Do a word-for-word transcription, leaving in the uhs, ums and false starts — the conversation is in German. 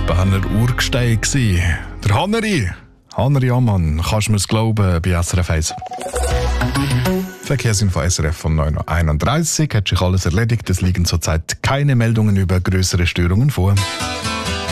Berner Urgestein gewesen. Der Hanneri. Hanneri Ammann, kannst du mir's glauben, bei S R F eins. Verkehrsinfo S R F um neun Uhr einunddreißig. Hat sich alles erledigt. Es liegen zurzeit keine Meldungen über größere Störungen vor.